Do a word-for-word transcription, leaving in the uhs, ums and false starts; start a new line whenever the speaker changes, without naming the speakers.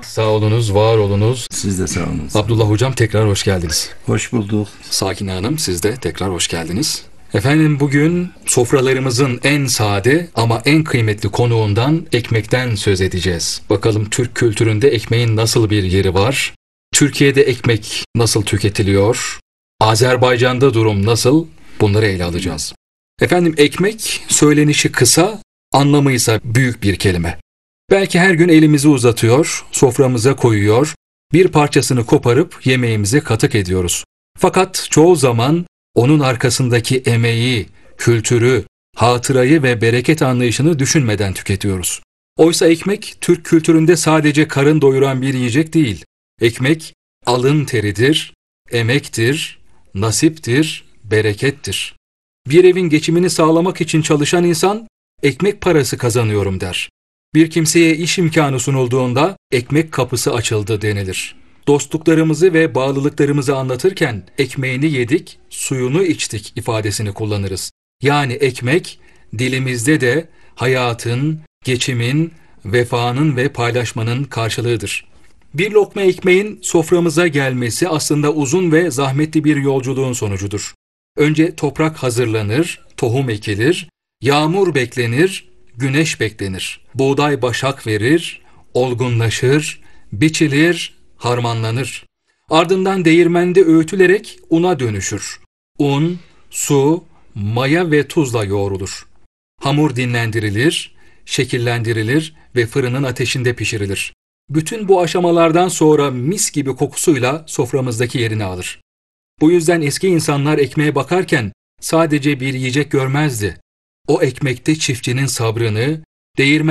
Sağ olunuz, var olunuz.
Siz de sağ olun.
Abdullah Hocam tekrar hoş geldiniz.
Hoş bulduk.
Sakine Hanım siz de tekrar hoş geldiniz. Efendim bugün sofralarımızın en sade ama en kıymetli konuğundan ekmekten söz edeceğiz. Bakalım Türk kültüründe ekmeğin nasıl bir yeri var? Türkiye'de ekmek nasıl tüketiliyor? Azerbaycan'da durum nasıl? Bunları ele alacağız. Efendim ekmek söylenişi kısa, anlamı ise büyük bir kelime. Belki her gün elimizi uzatıyor, soframıza koyuyor, bir parçasını koparıp yemeğimize katık ediyoruz. Fakat çoğu zaman onun arkasındaki emeği, kültürü, hatırayı ve bereket anlayışını düşünmeden tüketiyoruz. Oysa ekmek Türk kültüründe sadece karın doyuran bir yiyecek değil. Ekmek alın teridir, emektir, nasiptir, berekettir. Bir evin geçimini sağlamak için çalışan insan ekmek parası kazanıyorum der. Bir kimseye iş imkanı sunulduğunda ekmek kapısı açıldı denilir. Dostluklarımızı ve bağlılıklarımızı anlatırken ekmeğini yedik, suyunu içtik ifadesini kullanırız. Yani ekmek dilimizde de hayatın, geçimin, vefanın ve paylaşmanın karşılığıdır. Bir lokma ekmeğin soframıza gelmesi aslında uzun ve zahmetli bir yolculuğun sonucudur. Önce toprak hazırlanır, tohum ekilir, yağmur beklenir, güneş beklenir. Buğday başak verir, olgunlaşır, biçilir, harmanlanır. Ardından değirmende öğütülerek una dönüşür. Un, su, maya ve tuzla yoğrulur. Hamur dinlendirilir, şekillendirilir ve fırının ateşinde pişirilir. Bütün bu aşamalardan sonra mis gibi kokusuyla soframızdaki yerini alır. Bu yüzden eski insanlar ekmeğe bakarken sadece bir yiyecek görmezdi. O ekmekte çiftçinin sabrını, değirmen